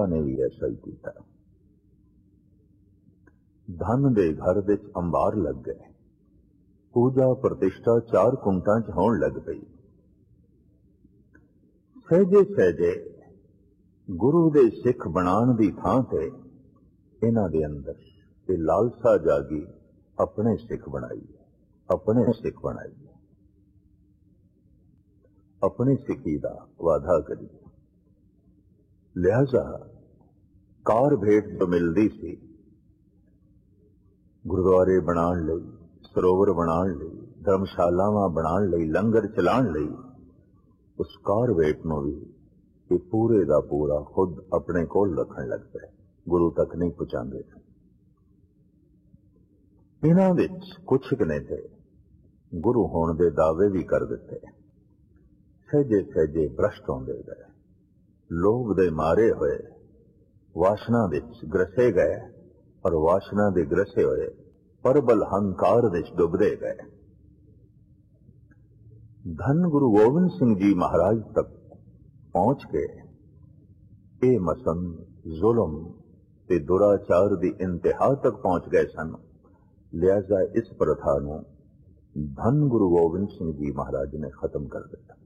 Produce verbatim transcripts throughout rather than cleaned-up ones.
ਪਿਤਾ ਨੇ ਵੀ ਐਸਾ ਹੀ ਕੀਤਾ। ਧਨ ਦੇ ਘਰ ਵਿੱਚ ਅੰਬਾਰ ਲੱਗ ਗਏ, ਪੂਜਾ ਪ੍ਰਤਿਸ਼ਠਾ ਚਾਰ ਕੁੰਟਾਂ 'ਚ ਹੋਣ ਲੱਗ ਪਈ। ਸਹਿਜੇ ਸਹਿਜੇ ਗੁਰੂ ਦੇ ਸਿੱਖ ਬਣਾਉਣ ਦੀ ਥਾਂ ਤੇ ਇਹਨਾਂ ਦੇ ਅੰਦਰ ਇਹ ਲਾਲਸਾ ਜਾਗੀ, ਆਪਣੇ ਸਿੱਖ ਬਣਾਈਏ, ਆਪਣੇ ਸਿੱਖ ਬਣਾਈਏ, ਆਪਣੀ ਸਿੱਖੀ ਦਾ ਵਾਅਦਾ ਕਰੀਏ। ਲਿਹਾਜ਼ਾ ਕਾਰ ਭੇਟ ਜੋ ਮਿਲਦੀ ਸੀ, ਗੁਰਦੁਆਰੇ ਬਣਾਉਣ ਲਈ, ਸਰੋਵਰ ਬਣਾਉਣ ਲਈ, ਧਰਮਸ਼ਾਲਾਵਾਂ ਬਣਾਉਣ ਲਈ, ਲੰਗਰ ਚਲਾਉਣ ਲਈ, ਉਸ ਕਾਰ ਭੇਟ ਨੂੰ ਵੀ ਇਹ ਪੂਰੇ ਦਾ ਪੂਰਾ ਖੁਦ ਆਪਣੇ ਕੋਲ ਰੱਖਣ ਲੱਗ ਪਏ, ਗੁਰੂ ਤੱਕ ਨਹੀਂ ਪਹੁੰਚਾਉਂਦੇ ਸਨ। ਇਹਨਾਂ ਵਿੱਚ ਕੁਛ ਨੇ ਤੇ ਗੁਰੂ ਹੋਣ ਦੇ ਦਾਅਵੇ ਵੀ ਕਰ ਦਿੱਤੇ। ਸਹਿਜੇ ਸਹਿਜੇ ਭ੍ਰਸ਼ਟ ਹੁੰਦੇ ਗਏ, ਲੋਭ ਦੇ ਮਾਰੇ ਹੋਏ ਵਾਸ਼ਨਾ ਵਿੱਚ ਗ੍ਰਸੇ ਗਏ, ਔਰ ਵਾਸ਼ਨਾ ਦੇ ਗ੍ਰਸੇ ਹੋਏ ਪਰਬਲ ਹੰਕਾਰ ਵਿੱਚ ਡੁੱਬਦੇ ਗਏ। ਧੰਨ ਗੁਰੂ ਗੋਬਿੰਦ ਸਿੰਘ ਜੀ ਮਹਾਰਾਜ ਤੱਕ ਪਹੁੰਚ ਕੇ ਇਹ ਮਸਨ ਜ਼ੁਲਮ ਤੇ ਦੁਰਾਚਾਰ ਦੀ ਇੰਤਹਾ ਤੱਕ ਪਹੁੰਚ ਗਏ ਸਨ। ਲਿਹਾਜ਼ਾ ਇਸ ਪ੍ਰਥਾ ਨੂੰ ਧੰਨ ਗੁਰੂ ਗੋਬਿੰਦ ਸਿੰਘ ਜੀ ਮਹਾਰਾਜ ਨੇ ਖਤਮ ਕਰ ਦਿੱਤਾ।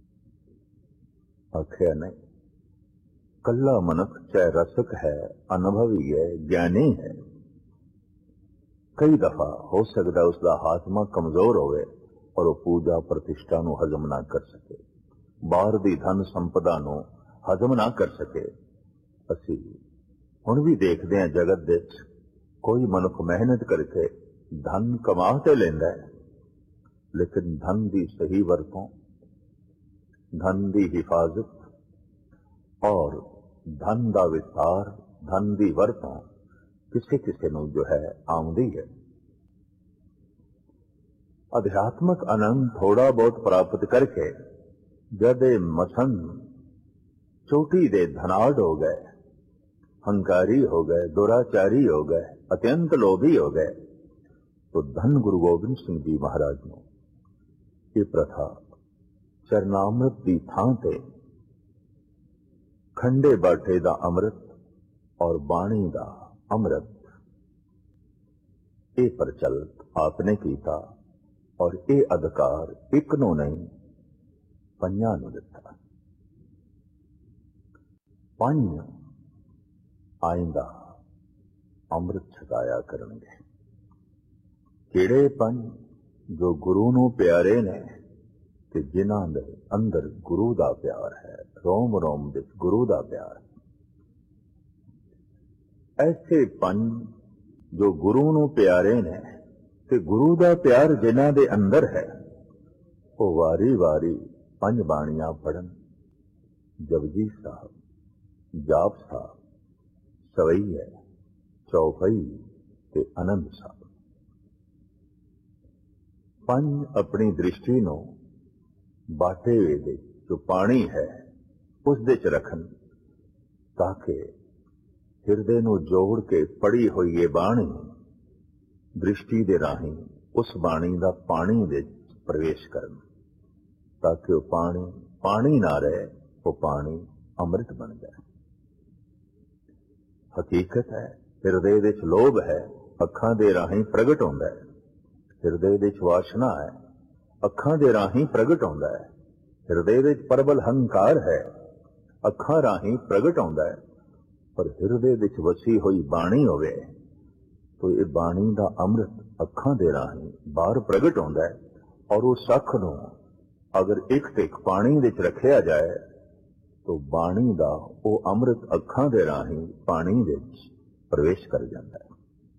ਆਖਿਆ ਨਹੀਂ, ਕੱਲਾ ਮਨੁੱਖ ਚਾਹੇ ਰਸਕ ਹੈ, ਅਨੁਭਵੀ ਹੈ, ਗਿਆਨੀ ਹੈ, ਕਈ ਦਫਾ ਹੋ ਸਕਦਾ ਉਸ ਦਾ ਹਾਤਮਾ ਕਮਜ਼ੋਰ ਹੋਵੇ ਔਰ ਉਹ ਪੂਜਾ ਪ੍ਰਤਿਸ਼ਠਾ ਨੂੰ ਹਜ਼ਮ ਨਾ ਕਰ ਸਕੇ, ਬਾਹਰ ਦੀ ਧਨ ਸੰਪਦਾ ਨੂੰ ਹਜ਼ਮ ਨਾ ਕਰ ਸਕੇ। ਅਸੀਂ ਹੁਣ ਵੀ ਦੇਖਦੇ ਹਾਂ ਜਗਤ ਵਿੱਚ ਕੋਈ ਮਨੁੱਖ ਮਿਹਨਤ ਕਰਕੇ ਧਨ ਕਮਾ ਤੇ ਲੈਂਦਾ ਹੈ, ਲੇਕਿਨ ਧਨ ਦੀ ਸਹੀ ਵਰਤੋਂ, ਧਨ ਦੀ ਹਿਫਾਜ਼ਤ ਔਰ ਧਨ ਦਾ ਵਿਸਥਾਰ, ਧਨ ਦੀ ਵਰਤੋਂ ਕਿਸੇ ਕਿਸੇ ਨੂੰ ਜੋ ਹੈ ਆਉਂਦੀ ਹੈ। ਅਧਿਆਤਮਕ ਆਨੰਦ ਥੋੜਾ ਬਹੁਤ ਪ੍ਰਾਪਤ ਕਰਕੇ ਜਦ ਇਹ ਮਸਨ ਚੋਟੀ ਦੇ ਧਨਾਢ ਹੋ ਗਏ, ਹੰਕਾਰੀ ਹੋ ਗਏ, ਦੁਰਾਚਾਰੀ ਹੋ ਗਏ, ਅਤਿਅੰਤ ਲੋਭੀ ਹੋ ਗਏ, तो धन गुरु गोबिंद सिंह जी महाराज ने ये प्रथा चरनामृत की थां ते खंडे बाटे दा अमृत और बाणी दा अमृत ये प्रचलित आपने कीता और ये अधिकार एक नू नहीं पंजां नू दिता। पंज आइंदा अमृत छकाया करनगे। किहड़े पंज? जो गुरु नू प्यारे ने ते जिन्हां दे अंदर गुरु दा प्यार है, रोम रोम विच गुरु दा प्यार है। ऐसे पंज जो गुरु नू प्यारे ने ते गुरु दा प्यार जिन्हां दे अंदर है, वो वारी वारी पंज बाणियां पढ़न। जपजी साहब, जाप साहब, सवैया, चौपाई ते आनंद साहब। पंज अपनी दृष्टि नू बाटे दे जो पानी है उस दे च रखन, ताकि हिरदे नू जोड़ के पढ़ी हुई ये बाणी दृष्टि दे राही उस बाणी दा पानी दे प्रवेश करन, ताकि वो पानी पानी ना रहे, वो पानी अमृत बन जाए। हकीकत है हिरदे विच लोभ है, अखां दे राही प्रगट होंदा है। हिरदे विच वासना है, अखां दे राही प्रगट होंदा है। हिरदे विच प्रबल हंकार है, अखां राही प्रगट होंदा है। पर हिरदे विच वसी हुई बाणी होवे तो ये बाणी दा अमृत अखां दे राही बाहर प्रगट होंदा है, और उस अख नूं अगर एक टिक पानी विच रखिया जाए तो बाणी दा वो अमृत अखां दे राही पानी विच प्रवेश कर जाता है।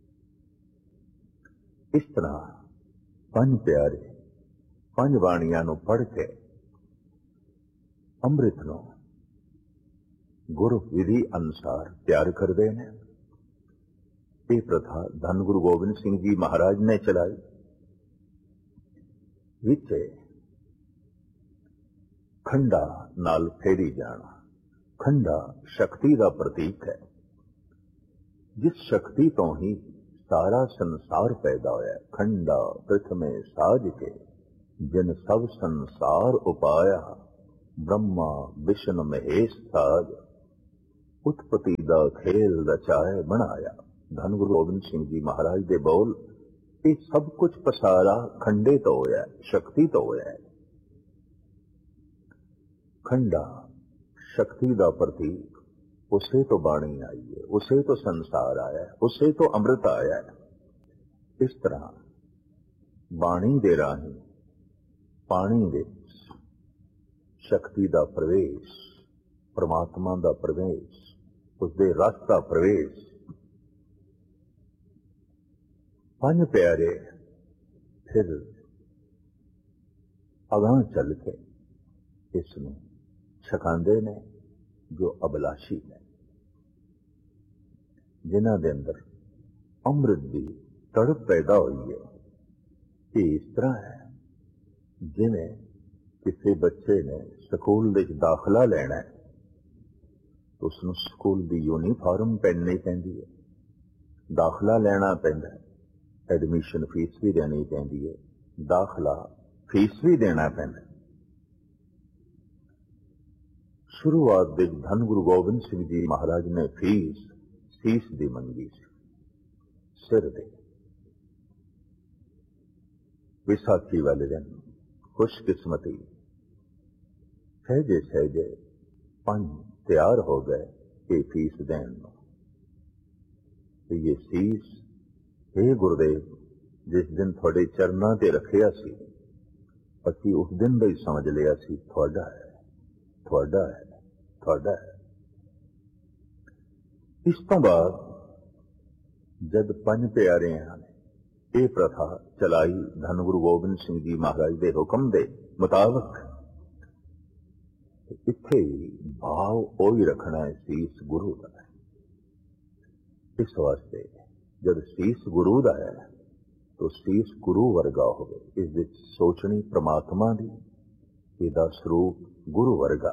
इस तरह पंज प्यारे पंज बाणियां नूं पढ़ के अमृत नूं गुरु विधि अनुसार तैयार करते हैं। ये प्रथा धन गुरु गोबिंद सिंह जी महाराज ने चलाई। विचे खंडा नाल फेरी जाना। खंडा शक्ति का प्रतीक है, जिस शक्ति तो ही सारा संसार पैदा होया। खंडा प्रथमे साज के जिन सब संसार उपाया, ब्रह्मा विष्णु महेश साज। उत्पत्ति दा खेल रचाए बनाया। धन गुरु गोबिंद सिंह जी महाराज दे बोल, ये सब कुछ पसारा खंडे तो होया, शक्ति तो होया। खंडा शक्ति दा प्रतीक, उसे तो बाणी आई है, उसे तो संसार आया है, उसे तो अमृत आया है। इस तरह बाणी दे राही पानी दे शक्ति दा प्रवेश, परमात्मा दा प्रवेश, उसदे रस दा प्रवेश। पंज प्यारे फिर अगां चल के इसनूं छकांदे ने जो अभिलाषी ने, जिन्हां दे अंदर अमृत दी तड़प पैदा हुई है। ये इस तरह है जिवें किसी बच्चे ने स्कूल विच दाखला लेना है तो उसनूं स्कूल दी यूनीफॉर्म पहननी पैंदी है, दाखला लेना पैंदा है, एडमिशन फीस भी देनी पैंदी है, दाखला फीस भी देना पैंदा है। शुरुआत विच धन गुरु गोबिंद सिंह जी महाराज ने फीस सीस दी मंगी सी, सिर दे। विसाखी वाले दिन खुशकिस्मती सहजे सहजे पंज तैयार हो गए ये फीस देन। ये सीस, हे गुरुदेव, जिस दिन थोड़े चरना ते रखिया सी, असी उस दिन का ही समझ लिया सी थोड़ा है, थोड़ा है, थोड़ा है। इस तो बाद जद पंज प्यारियां ने ये प्रथा चलाई धन गुरु गोबिंद सिंह जी महाराज के हुक्म के मुताबिक, इत्थे भाव ओही रखना है सीस गुरु का। इस वास्ते जब सीस गुरु का है तो सीस गुरु वर्गा हो, इस विच सोचनी परमात्मा की, इहदा स्वरूप गुरु वर्गा।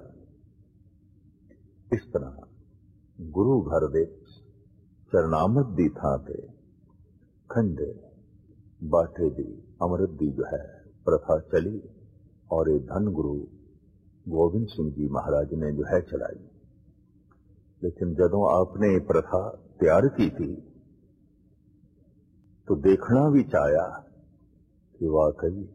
इस तरह गुरु घर दे चरनामत की थां ते खंडे बाटे दी अमृत दी जो है प्रथा चली और ये धन गुरु गोबिंद सिंह जी महाराज ने जो है चलाई। लेकिन जदों आपने ये प्रथा तैयार की थी तो देखना भी चाया कि वाकई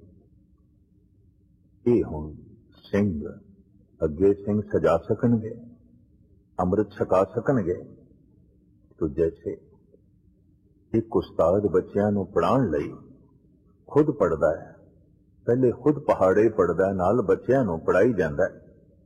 ये हुण सिंह अगे सिंह सजा सकणगे, अमृत छका सकणगे। तो जैसे एक उस्ताद बच्चों को पढ़ाने लई खुद पढ़ता है, पहले खुद पहाड़े पढ़ता है, नाल बच्चों को पढ़ाई जाता है।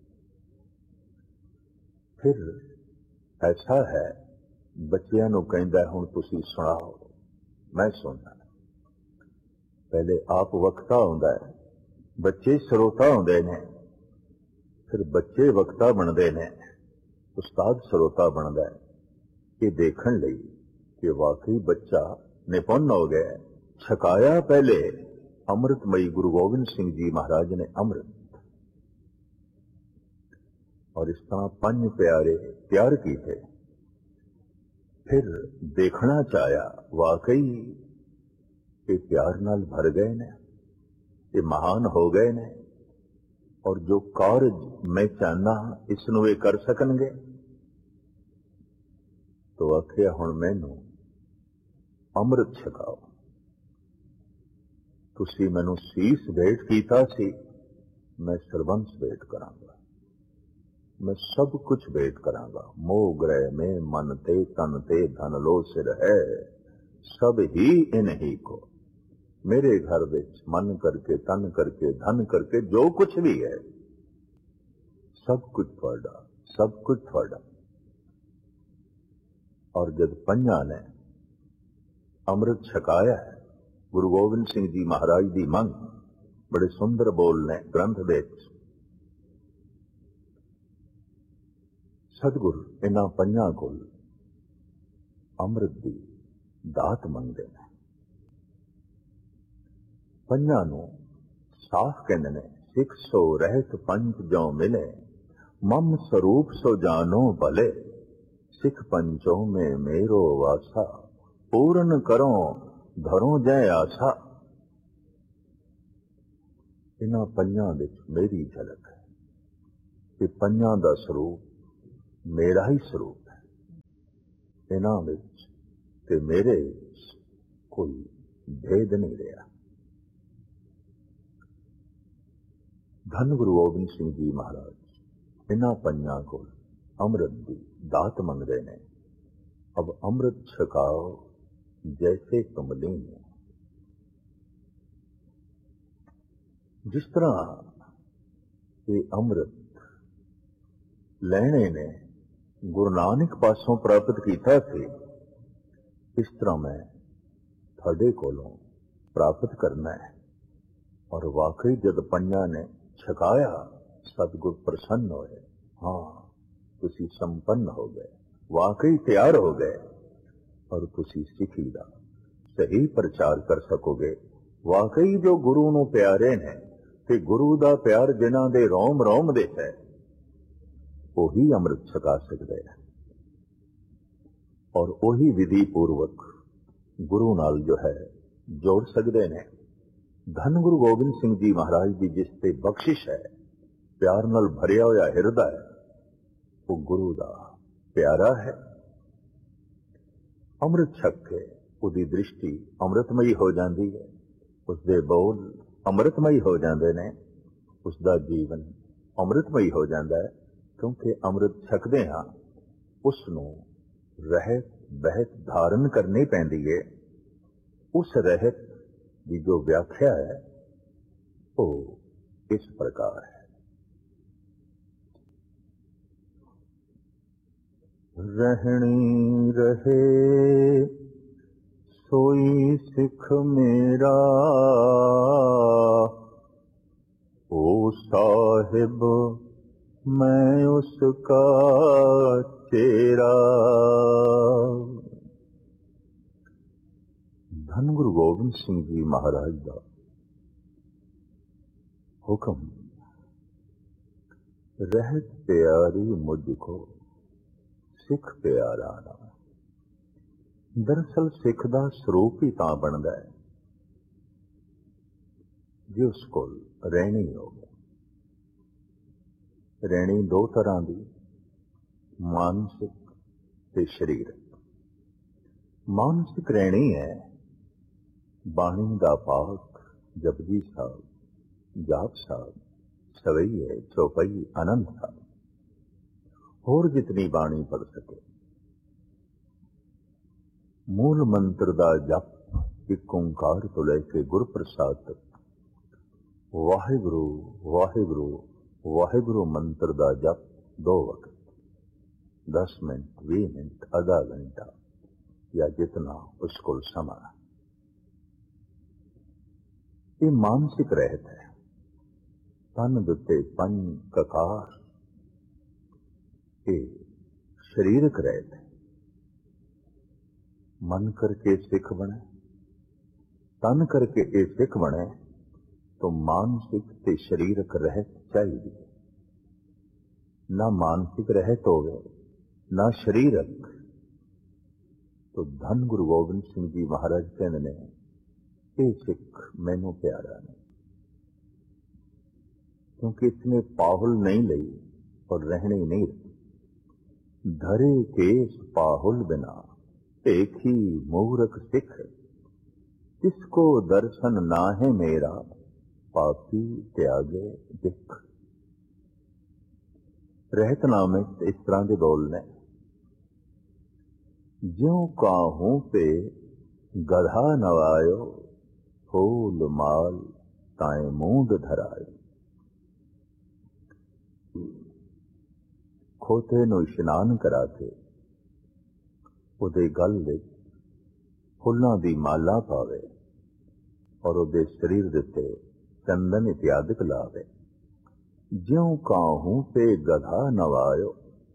फिर ऐसा है बच्चों को कहता हुण तुसी सुनाओ, मैं सुनना। पहले आप वक्ता होंदा है, बच्चे श्रोता होंदे ने, फिर बच्चे वक्ता बनते हैं, उस्ताद श्रोता बनता है। ये देखने लई कि वाकई बच्चा निपुण हो गया, छकाया पहले अमृतमयी गुरु गोबिंद सिंह जी महाराज ने अमृत, और इस तरह पंज प्यारे तैयार किए। फिर देखना चाया वाकई ये प्यार नाल भर गए ने, ये महान हो गए ने, और जो कार्य मैं चाहना इसनूं ये कर सकणगे। तो आखिया हुण मैनू अमृत छकाओ, तुसी मैनू सीस भेंट कीता सी, मैं सरबंस भेंट करांगा, मैं सब कुछ भेंट करांगा। मोह ग्रह में मन ते तन ते धन लो सिर है, सब ही इन ही को। मेरे घर विच मन करके तन करके धन करके जो कुछ भी है सब कुछ थोड़ा, सब कुछ थोड़ा। और जब पंजा ने अमृत छकाया है, गुरु गोबिंद सिंह जी महाराज की मंग बड़े सुंदर बोल ने ग्रंथ दे, सतगुरु इन्हां पंजां कोल अमृत की दात मंगते हैं। पंजां नूं साफ कहंदे ने, सिख सो रहत पंच जो मिले, मम स्वरूप सो जानो भले, सिख पंचों में मेरो वासा, पूर्ण करो धरो जय आसा। इन्हां पंजां विच मेरी झलक है, ये पंजां दा स्वरूप मेरा ही स्वरूप है। इन्हां विच ते मेरे विच कोई भेद नहीं रहा। धन गुरु गोबिंद सिंह जी महाराज इन्हां पंजां कोल अमृत दी दात मंगदे ने। अब अमृत छकाओ जैसे तुम लीन। जिस तरह ये अमृत लैने ने गुरु नानक पासों प्राप्त किया थे, इस तरह मैं थोड़े कोलों प्राप्त करना है। और वाकई जब पंजा ने छकाया सतगुर प्रसन्न होए। हाँ, तुसी संपन्न हो गए, वाकई तैयार हो गए और तुसी सिखी दा सही प्रचार कर सकोगे। वाकई जो गुरु नूं प्यारे ने ते गुरु दा प्यार जिन्हां दे रोम रोम दे है, वही अमृत छका सकते हैं और वही विधि पूर्वक गुरु नाल जो है जोड़ सकते हैं। धन गुरु गोबिंद सिंह जी महाराज की जिस ते बख्शिश है, प्यार नाल भरिया होया हिरदा है, वो गुरु दा प्यारा है। अमृत छक के उसकी दृष्टि अमृतमयी हो जाती है, उसके बोल अमृतमयी हो जाते हैं, उसका जीवन अमृतमयी हो जाता है। क्योंकि अमृत छकदे हाँ उसनों रहत बहत धारण करनी पैंदी है। उस रहत की जो व्याख्या है वो इस प्रकार है। रहनी रहे सोई सिख मेरा, ओ साहिब मैं उसका चेरा। धन गुरु गोबिंद सिंह जी महाराज का हुक्म, रहत प्यारी मुझको सिख प्यारा ना। दरअसल सिख का स्वरूप ही तां बनता है जे उस कोल रहनी हो। रहनी दो तरह की, मानसिक ते शरीरक। मानसिक रहनी है बाणी दा पाठ, जपजी साहब, जाप साहब, सवैये, चौपाई, आनंद साहब, होर जितनी बाणी पढ़ सके। मूल मंत्र दा जप एक ओंकार तो लेके गुर प्रसाद तक, वाहिगुरु वाहिगुरु वाहिगुरु मंत्र दा जप दो वक्त, दस मिनट, बीस मिनट, आधा घंटा या जितना उसको समा। ये मानसिक रहत है। तन दुते पंज ककार, ये शरीरक रहत है। मन करके सिख बने, तन करके ये सिख बने तो मानसिक ते शरीरक रहत चाहिए। ना मानसिक रहत होवे ना शरीरक, तो धन गुरु गोबिंद सिंह जी महाराज कहते ने ये सिख मैनू प्यारा नहीं। क्योंकि इसने पाहुल नहीं लई और रहने नहीं रही। धरे केस पाहुल बिना एक ही मूरख सिख, इसको दर्शन ना है मेरा पापी त्यागे दिख। रहतनामे इस तरह के बोलने, ज्यों काहूं पे गधा नवायो, फूल माल ताए मूंद धरायो। खोते नूं इशनान करा के उहदे गल विच फुल्लां दी माला पावे और उहदे शरीर दे उत्ते चंदन इत्यादिक लावे। ज्यों काहूं पे गधा नवायो,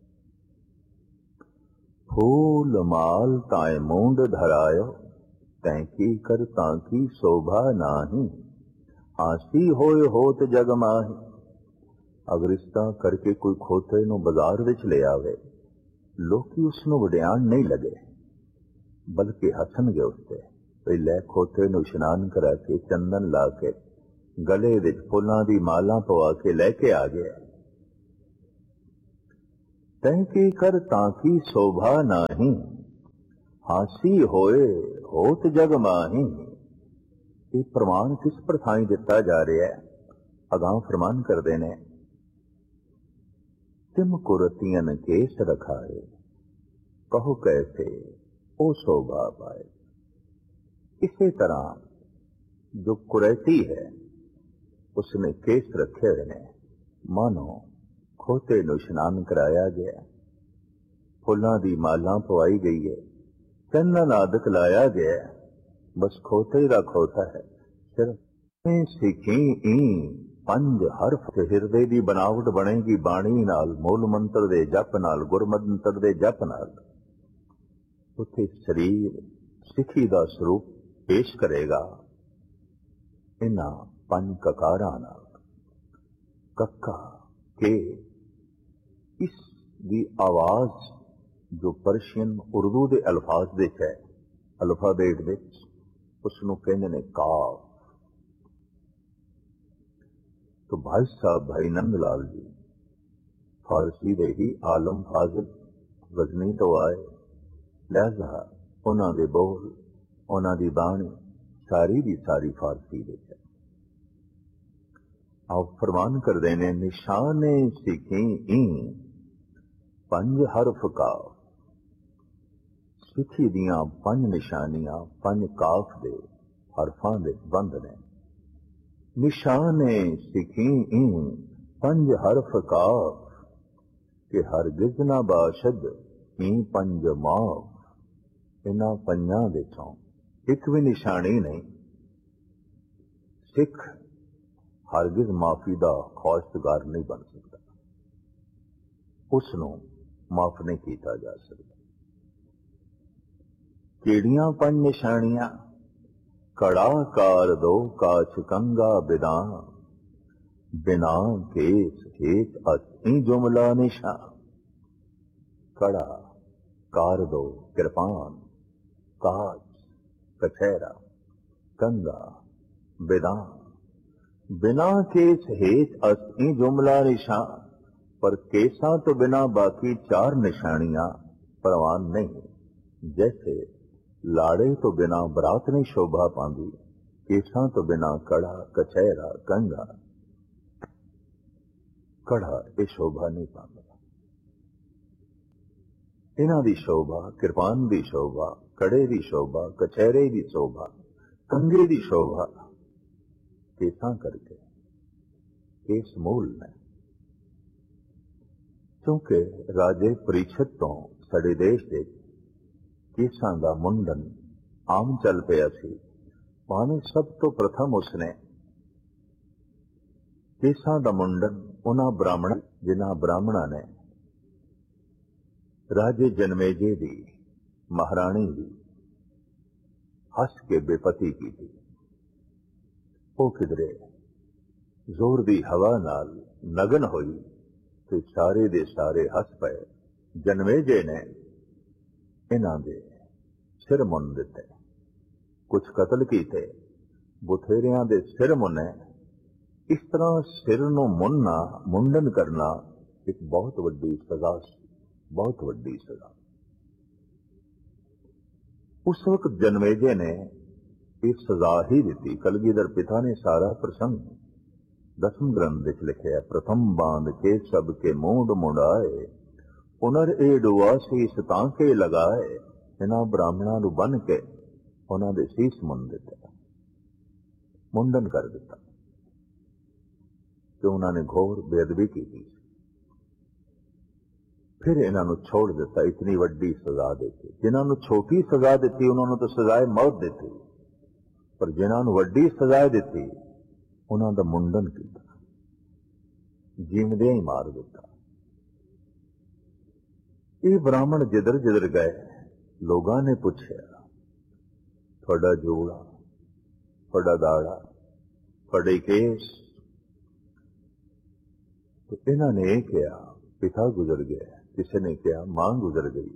फूल माल ताए मूंद धरायो। तैंकी कर तांकी शोभा नाही, आसी होए होत जग माही। अगर इस तरह करके कोई खोते नूं बाजार विच ले आवे, लोकी उसनूं वडियाण नहीं लगे बल्कि हसणगे उसते। पहले खोते नूं इशनान करा के चंदन ला के गले विच फुल्लां दी माला पवा के लैके आ गया। तैंकी कर तांकी शोभा नाही, हासी होए होत जग माही। ये प्रमाण किस पर थाई दिता जा रहा है? अगां फरमान करते ने, तिम कुरतियन केस रखाए, कहो कैसे ओ शोभा पाए। इसी तरह जो कुरैती है उसने केस रखे हुए ने, मानो खोते नूं इशनान कराया गया, फुल्लां दी मालां पवाई गई है, चंदन आदक लाया गया, बस खोते दा खोता है। सिर्फ सिखी ई पंज हरफ ते हिरदे दी बनावट बनेगी बाणी नाल, मूल मंत्र दे जप नाल, गुरमंत्र दे जप नाल। उत्थे शरीर सिखी दा स्वरूप पेश करेगा इन्हां पंज ककारां नाल। कक्का के इस दी आवाज जो पर्शियन उर्दू दे अल्फाज दे है, अल्फाबेट दे उसनूं कहंदे ने काफ। तो भाई साहब भाई नंद लाल जी फारसी दे ही आलम फाजिल गजनी तो आए, लिहाजा उन्हां दे बोल उन्हां दी बाणी सारी दी सारी फारसी दे है। आप फरमान कर देने, निशाने सिखी ई पंज हरफ काफ। सिखी दियां पंज निशानियां पंज काफ दे हरफां दे बंद ने। निशाने सिखी ई पंज हरफ काफ, के हरगिज ना बाशद ई पंज माफ। इन्हां पंजां दे चों एक भी निशानी नहीं। सिख हरगिज माफी दा ख्वाहिशगार नहीं बन सकता, उसनूं माफ नहीं किया जा सकता। केड़ियां पंज निशानियां? कड़ा कार दो काच कंगा बिदां, बिना केस हेत अति जुमला निशा। कड़ा कार दो कृपान, काच कछहरा, कंगा बिदां, बिना केस हेत अति जुमला निशा। पर केसां तो बिना बाकी चार निशानियां परवान नहीं। जैसे लाड़े तो बिना बरात नहीं शोभा पांदी, केसां तो बिना कड़ा कछहरा कंगा कड़ा ये शोभा नहीं पांदा। इन्हां दी शोभा, कृपान दी शोभा, कड़े दी शोभा, कछहरे दी शोभा, कंगे दी शोभा केसां करके केस मूल ने। क्योंकि राजे परीक्षित तो साडे देश दे केसां दा मुंडन आम चल पिया सी। भावें सब तो प्रथम उसने केसां दा मुंडन उन्हां ब्राह्मण जिन्हां ब्राह्मणा ने राजे जनमेजे दी महाराणी दी हस के बेपती की थी। वो किधरे जोर दी हवा नाल नगन होई ते सारे दे सारे हस पे। जनमेजे ने इन्हां दे सिर मुन दिते, कुछ कतल कीते, बुथेरियां दे सिर मुने। इस तरह सिर नूं मुनना, मुंडन करना एक बहुत वड्डी सजा सी, बहुत वड्डी सजा। उस वक्त जनमेजे ने एक सजा ही दी। कलगीधर पिता ने सारा प्रसंग दसम ग्रंथ विच लिखिया। प्रथम बांध के सबके मूंड मुंडाए, पुनर ए डुआ सीस तांके लगाए। इन्हां ब्राह्मणां नूं बन के उन्हां दे सीस मुन दिते, मुंडन कर दिता कि उन्हां ने घोर बेअदबी की थी। फिर इन्हां नूं छोड़ दिता, इतनी वड्डी सजा देती। जिन्हां नूं छोटी सजा दी उन्हां नूं तो सजाए मौत दी, पर जिन्हां नूं वड्डी सजा दी उन्हां दा मुंडन किया, जीवदे ही मार दिता। ये ब्राह्मण जिधर जिधर गए लोगां ने पूछया, थोड़ा जोड़ा, थोड़ा दाड़ा, थोड़े केस। तो इन्हां ने यह कहा पिता गुजर गया, किसी ने कहा मां गुजर गई।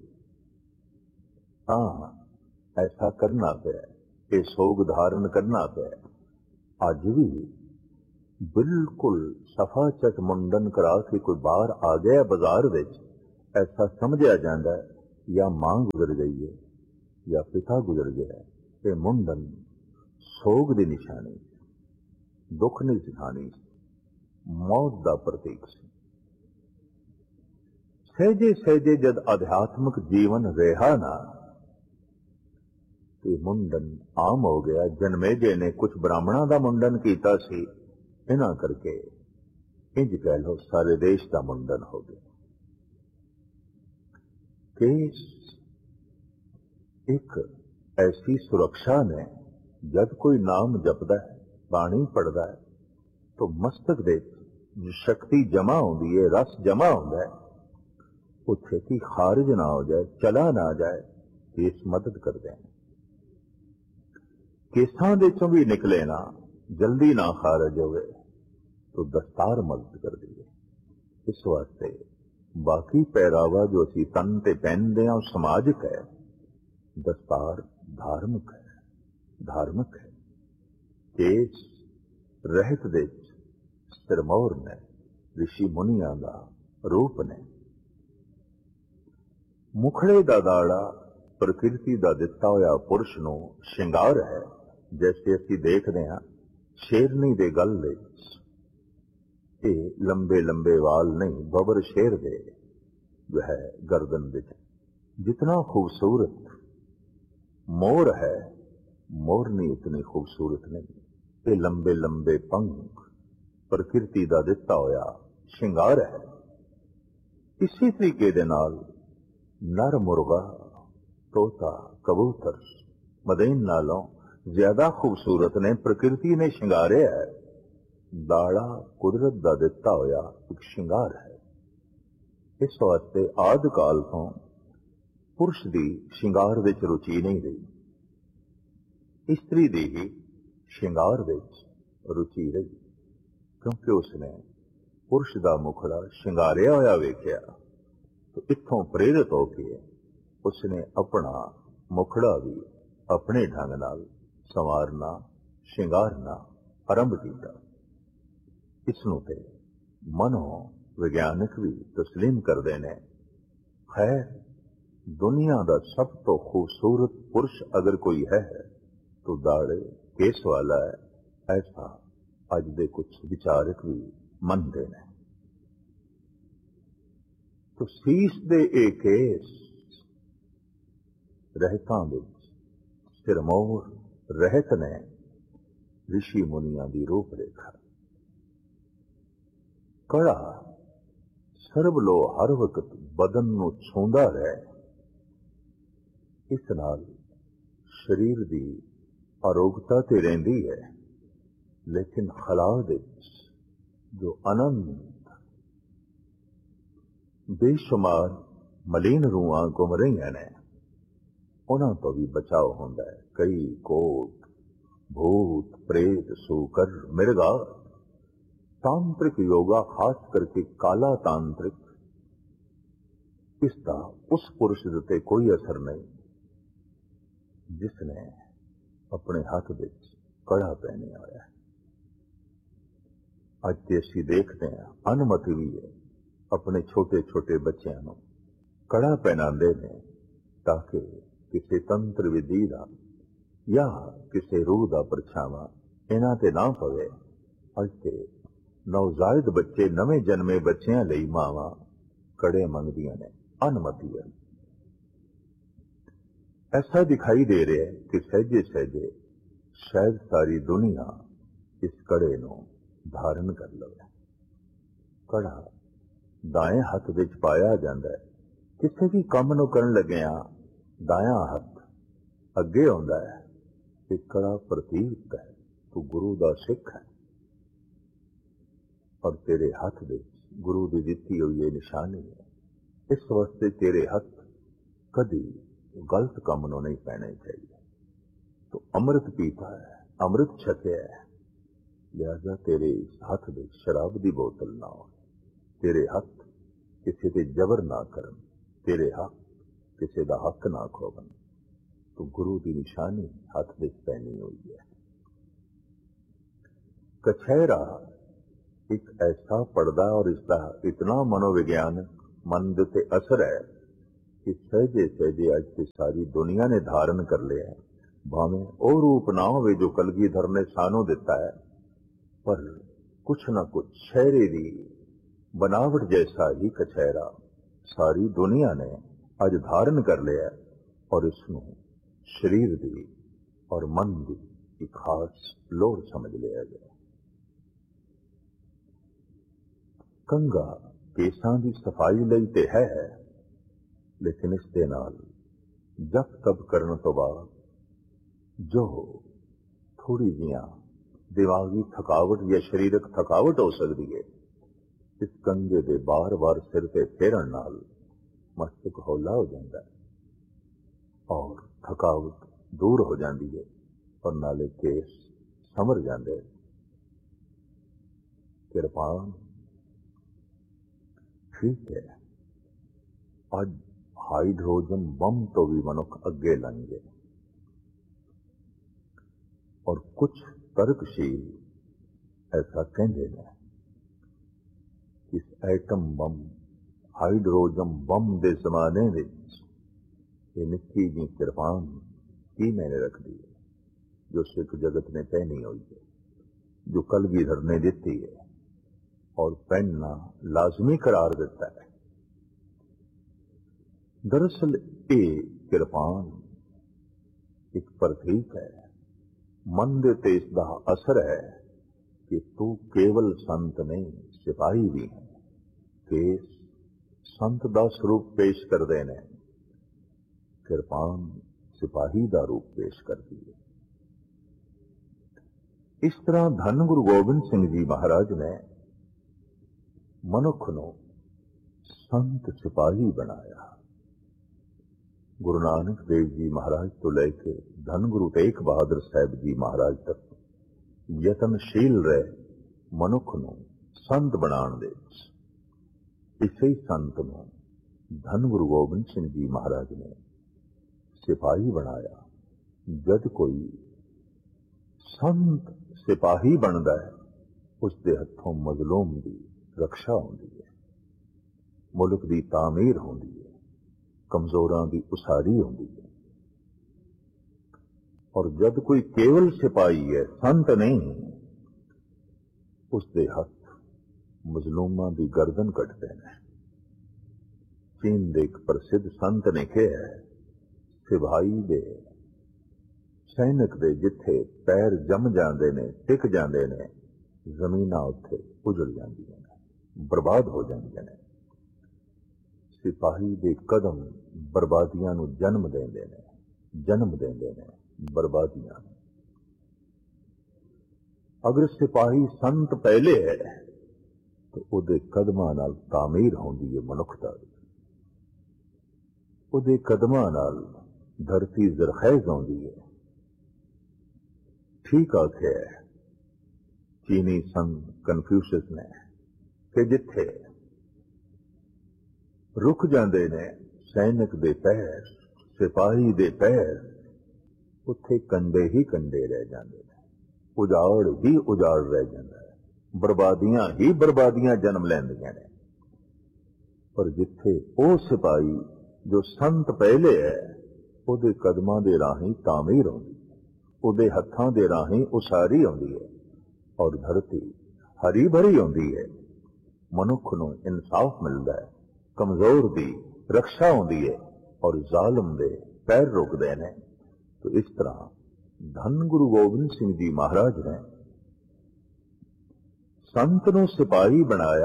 हाँ, ऐसा करना पे, ये सोग धारण करना पे। अज भी बिल्कुल सफा चट मुंडन करा के कोई बाहर आ गया बाजार विच, ऐसा समझा जाता है या मां गुजर गई है या पिता गुजर गया, ये मुंडन सोग की निशानी, दुख की निशानी, मौत का प्रतीक सी। सहजे सहजे जद अध्यात्मिक जीवन रहा ना, तो मुंडन आम हो गया। जन्मेजे ने कुछ ब्राह्मणों का मुंडन किया सी, इन्हां करके इंज कह लो सारे देश का मुंडन हो गया। केस एक ऐसी सुरक्षा ने, जब कोई नाम जपदा है, बाणी पढ़दा है, तो मस्तक दे शक्ति जमा होती है, रस जमा होता है, वो छेती खारिज ना हो जाए, चला ना जाए, केस मदद करते हैं। केसां दे चों भी निकले ना, जल्दी ना खारिज होवे, तो दस्तार मदद कर दी है। इस वास्ते बाकी पहरावा जो असी तन ते पहनते हैं, समाजिक है, दस्तार धार्मिक है, धार्मिक है। केस रहत दे सिरमौर ने, ऋषि मुनिया का रूप ने। मुखड़े का दाड़ा प्रकृति का दिता होया पुरुष नूं शिंगार है। जैसे असी देखते हैं शेरनी दे गल दे ये लंबे लंबे वाल नहीं, बबर शेर दे जो है गर्दन विच। जितना खूबसूरत मोर है, मोरनी उतनी खूबसूरत नहीं। ये लंबे लंबे पंख प्रकृति का दिता होया शिंगार है। इसी तरीके दे नाल नर मुर्गा, तोता, कबूतर मदेन नालों ज्यादा खूबसूरत ने, प्रकृति ने शिंगारे है। दाड़ा कुदरत का दिता होया एक शिंगार है। इस वास्ते आदि काल तो पुरुष की शिंगार विच रुचि नहीं रही, स्त्री की ही शिंगार विच रुचि रही, क्योंकि उसने पुरुष का मुखड़ा शिंगारिया होया वेख्या। तो इत्थों प्रेरित होके उसने अपना मुखड़ा भी अपने ढंग नाल संवारना, शिंगारना आरंभ किया। इसनूं ते मनो विज्ञानिक भी तस्लीम करते हैं। खैर, दुनिया का सब तो खूबसूरत पुरुष अगर कोई है तो दाड़े केस वाला है, ऐसा अज दे कुछ विचारक भी मनते हैं। तो सीस दे ए केस रहतां विच सिरमौर रहत ने ऋषि मुनिया की रूपरेखा। कड़ा सरबलो हर वक्त बदन नूं छूंदा रहे, इस नाल शरीर की आरोग्यता ते रहिंदी है, लेकिन खला दे जो अनंत बेशुमार मलीन रूहां घुम रही ने, उन्हां तो भी बचाव होंदा है। कई कोट भूत प्रेत सूकर मिर्गा। तांत्रिक योगा, खास करके काला तांत्रिक, इसका उस पुरुष उत्ते कोई असर नहीं जिसने अपने हाथ विच कड़ा पहने होया है। अज ते असीं देखते हैं अनुमति भी है, अपने छोटे छोटे बच्चों को कड़ा पहनाते हैं ताकि किसी तंत्र विधि का या किसी रूह का परछावा इन्हां ते ना पवे। अज ते नवजायद बच्चे, नवे जन्मे बच्चों लई मावां कड़े मंगदियां ने, अनुमति है। ऐसा दिखाई दे रहा है कि सहजे सहजे शायद सारी दुनिया इस कड़े नूं धारण कर लवे। कड़ा दाएं हाथ विच पाया जाता है। किसी भी काम नूं करन लग्गिआं दायां हाथ अगे आउंदा है। एक कड़ा प्रतीक है, तू गुरु दा सिख है और तेरे हाथ में गुरु की दिती हुई ये निशानी है। इस वास्ते तेरे हाथ कभी गलत काम नूं नहीं पैने चाहिए। तो अमृत पीता है, अमृत छकिया है, लिहाजा तेरे इस हाथ में शराब की बोतल ना हो, तेरे हाथ किसी के जबर ना करन, तेरे हाथ किसी का हक ना खोवन। तो गुरु की निशानी हाथ में पहनी हुई है। कछहरा एक ऐसा पर्दा और इसका इतना मनोविज्ञान मन के असर है कि सहजे सहजे अज ते सारी दुनिया ने धारण कर लिया है। भावें ਉਹ रूप ना होवे जो कलगीधर ने सानू दिता है, पर कुछ ना कुछ शहरे दी बनावट जैसा ही कचहरा सारी दुनिया ने अज धारण कर लिया है और इसनों शरीर दी और मन दी एक खास लोड़ समझ लिया गया। कंगा केसां दी सफाई लई ते है, लेकिन इस दे नाल जप तप करने तो बाद जो थोड़ी जियां दिमागी थकावट या शरीरक थकावट हो सकती है, इस कंगे दे बार बार सिर ते फेरन नाल मस्तक हौला हो जाता है और थकावट दूर हो जाती है और नाले केस समर जाते। किरपान ठीक है, अज हाइड्रोजन बम तो भी मनुख अगे लंघ गए और कुछ तर्कशील ऐसा कहते हैं कि इस एटम बम हाइड्रोजन बम के जमाने में ये निक्की जी किरपान की मैंने रख दी है, जो सिख जगत ने पहनी हुई है, जो कलगीधर ने दी है और पहनना लाजमी करार देता है। दरअसल ये किरपान एक प्रतीक है, मन दे ते इसदा असर है कि तू केवल संत नहीं सिपाही भी है। केस संत दा स्वरूप पेश कर देने, किरपान सिपाही दा रूप पेश करती है। इस तरह धन गुरु गोबिंद सिंह जी महाराज ने मनुख नूं संत सिपाही बनाया। गुरु नानक देव जी महाराज तो लेके धन गुरु तेग बहादुर साहब जी महाराज तक यतनशील रहे मनुख नूं संत बनाने दे। इसे ही संत नूं धन गुरु गोबिंद सिंह जी महाराज ने सिपाही बनाया। जद कोई संत सिपाही बनता है, उसके हथों मजलूम की रक्षा होती है, मुल्क की तामीर होती है, कमजोरां की उसारी होती है। और जब कोई केवल सिपाही है, संत नहीं, उसके हथ मजलूमां की गर्दन कटते हैं। चीन के एक प्रसिद्ध संत ने कहा है, सिपाही दे सैनिक दे जिथे पैर जम जाते ने, टिक जाते ने, जमीन उत्थे उजड़ जांदियां ने, बर्बाद हो जांदियां ने। सिपाही दे कदम बर्बादियां नूं जन्म देंदे ने, जन्म देंदे ने बर्बादियां। अगर सिपाही संत पहले है तो उहदे कदमां नाल तामीर होंदी है मनुखता दी, उहदे कदमां नाल धरती जरखैज होंदी है। ठीक आख्या है चीनी संत कन्फ्यूशियस ने कि जिथे रुक जाते ने सैनिक दे पैर, सिपाही दे पैर, उत्थे कंडे ही कंडे रह जाते हैं, उजाड़ ही उजाड़ रह जाता है, बर्बादियां ही बर्बादियां जन्म लैंदियां ने। पर जिथे वो सिपाही जो संत पहले है, उहदे कदमां दे राही तामीर होंदी है, उहदे हत्थां दे राही उसारी होंदी है और धरती हरी भरी होंदी है। मनुख नूं इंसाफ मिलता है, कमजोर दी रक्षा होंदी है और जालिम दे पैर रुकते हैं। तो इस तरह धन गुरु गोबिंद सिंह जी महाराज ने संत नूं सिपाही बनाया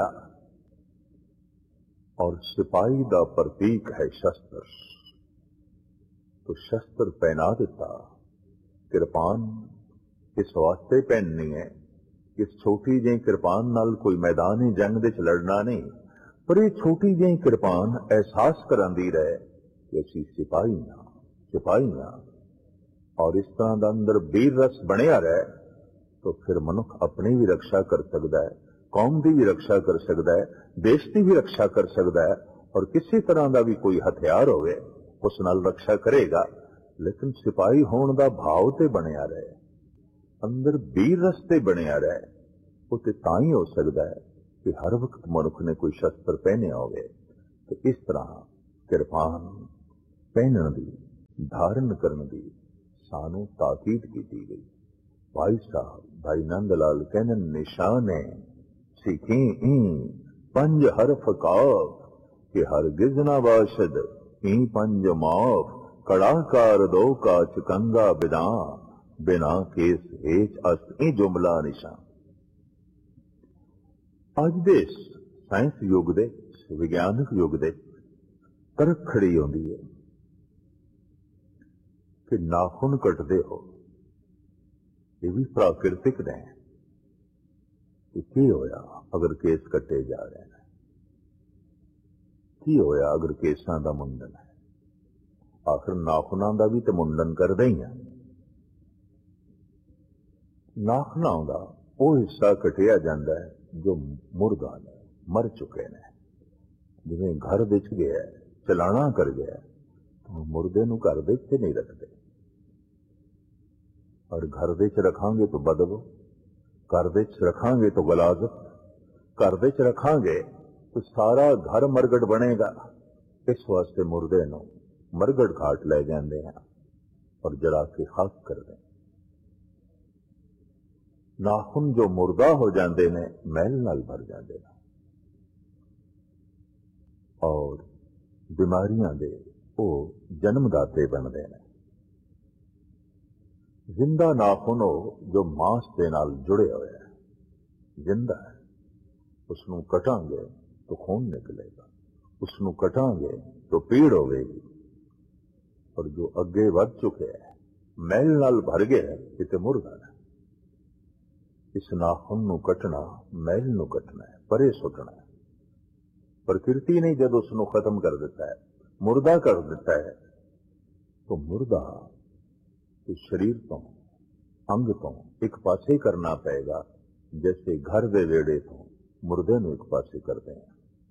और सिपाही दा प्रतीक है शस्त्र। तो शस्त्र पहना दिता। किरपान इस वास्ते पहननी है कि छोटी जी किरपान नाल कोई मैदान जंग दे च लड़ना नहीं, पर यह छोटी जी किरपान एहसास करांदी रहे कि असीं सिपाही हां, सिपाही हां। और इस तरह का अंदर वीर रस बनिया रहे तो फिर मनुख अपनी भी रक्षा कर सकता है, कौम की भी रक्षा कर सकता है, देश की भी रक्षा कर सकता है, और किसी तरह का भी कोई हथियार होवे उस नाल रक्षा करेगा। लेकिन सिपाही होने का भाव ते बनिया रहे, अंदर वीर रस ते बनिया रहे, वो ते तां ही हो सकता है कि हर वक्त मनुख ने कोई शस्त्र पहने होवे। तो इस तरह ਕਿਰਪਾਨ ਪਹਿਨਣ ਦੀ, ਧਾਰਨ ਕਰਨ ਦੀ ਸਾਨੂੰ ਤਾਕੀਦ ਕੀਤੀ ਗਈ। ਭਾਈ ਸਾਹਿਬ ਭਾਈ ਨੰਦ ਲਾਲ ਕਹਿੰਦੇ ਨਿਸ਼ਾਨੇ ਸਿੱਖੀ ਈ ਪੰਜ ਹਰਫ ਕਾਫ ਕਿ ਹਰਗਿਜ਼ ਨਾ ਬਾਸ਼ਦ ਈ ਪੰਜ ਮਾਫ ਕੜਾਕਾਰ ਦੋ ਕਾਚ ਕੰਗਾ ਬਿਨਾ ਬਿਨਾ ਕੇਸ ਹੇਚ ਅਸਤ ਇਹ ਜੁਮਲਾ ਨਿਸ਼ਾਨ। ਅੱਜ ਦੇ ਸਾਇੰਸ ਯੁੱਗ ਦੇ ਵਿਗਿਆਨਕ ਯੁੱਗ ਦੇ ਤਰਕ ਖੜੀ ਆਉਂਦੀ ਹੈ ਕਿ ਨਾਖੂਨ ਕੱਟਦੇ ਹੋ, ਇਹ ਵੀ ਪ੍ਰਾਕਿਰਤਿਕ ਨੇ। ਕੀ ਹੋਇਆ ਅਗਰ ਕੇਸ ਕੱਟੇ ਜਾ ਰਹੇ ਨੇ? ਕੀ ਹੋਇਆ ਅਗਰ ਕੇਸਾਂ ਦਾ ਮੁੰਡਨ ਹੈ? ਆਖਰ ਨਾਖੂਨਾਂ ਦਾ ਵੀ ਤੇ ਮੁੰਡਨ ਕਰਦੇ ਹੀ ਆ। ਨਾਖੂਨਾਂ ਦਾ ਉਹ ਹਿੱਸਾ ਕੱਟਿਆ ਜਾਂਦਾ ਹੈ ਜੋ ਮੁਰਦਾ ਨੇ, ਮਰ ਚੁੱਕੇ ਨੇ। ਜਿਵੇਂ ਘਰ ਵਿੱਚ ਗਿਆ, ਚਲਾਣਾ ਕਰ ਗਿਆ, ਮੁਰਦੇ ਨੂੰ ਘਰ ਵਿੱਚ ਨਹੀਂ ਰੱਖਦੇ। ਔਰ ਘਰ ਵਿੱਚ ਰੱਖਾਂਗੇ ਤਾਂ ਬਦਬੂ, ਘਰ ਵਿੱਚ ਰੱਖਾਂਗੇ ਤਾਂ ਗਲਾਜ਼ਤ, ਘਰ ਵਿੱਚ ਰੱਖਾਂਗੇ ਤਾਂ ਸਾਰਾ ਘਰ ਮਰਗੜ ਬਣੇਗਾ। ਇਸ ਵਾਸਤੇ ਮੁਰਦੇ ਨੂੰ ਮਰਗੜ ਘਾਟ ਲੈ ਜਾਂਦੇ ਹਨ ਔਰ ਜਲਾ ਕੇ ਖਾਕ ਕਰਦੇ ਹਨ। ਨਾਖੂਨ ਜੋ ਮੁਰਦਾ ਹੋ ਜਾਂਦੇ ਨੇ ਮੈਲ ਨਾਲ ਭਰ ਜਾਂਦੇ ਨੇ ਔਰ ਬਿਮਾਰੀਆਂ ਦੇ ਉਹ ਜਨਮਦਾਤੇ ਬਣਦੇ ਨੇ। ਜ਼ਿੰਦਾ ਨਾਖੂਨ ਉਹ ਜੋ ਮਾਂਸ ਦੇ ਨਾਲ ਜੁੜਿਆ ਹੋਇਆ ਹੈ, ਜ਼ਿੰਦਾ ਹੈ। ਉਸ ਨੂੰ ਕਟਾਂਗੇ ਤਾਂ ਖੂਨ ਨਿਕਲੇਗਾ, ਉਸ ਨੂੰ ਕਟਾਂਗੇ ਤਾਂ ਪੀੜ ਹੋਵੇਗੀ। ਔਰ ਜੋ ਅੱਗੇ ਵੱਧ ਚੁੱਕਿਆ ਹੈ, ਮੈਲ ਨਾਲ ਭਰ ਗਿਆ ਹੈ, ਇਹ ਤੇ ਮੁਰਦਾ ਹੈ। ਇਸ ਨਾਖੂਨ ਨੂੰ ਕੱਟਣਾ, ਮੈਲ ਨੂੰ ਕੱਟਣਾ ਹੈ, ਪਰੇ ਸੁੱਟਣਾ ਹੈ। ਪ੍ਰਕਿਰਤੀ ਨੇ ਜਦ ਉਸ ਨੂੰ ਖਤਮ ਕਰ ਦਿੱਤਾ ਹੈ, ਮੁਰਦਾ ਕਰ ਦਿੱਤਾ ਹੈ, ਤਾਂ ਮੁਰਦਾ ਇਸ ਸਰੀਰ ਤੋਂ, ਅੰਗ ਤੋਂ ਇੱਕ ਪਾਸੇ ਕਰਨਾ ਪਏਗਾ, ਜੈਸੇ ਘਰ ਦੇ ਵਿਹੜੇ ਤੋਂ ਮੁਰਦੇ ਨੂੰ ਇੱਕ ਪਾਸੇ ਕਰਦੇ हैं।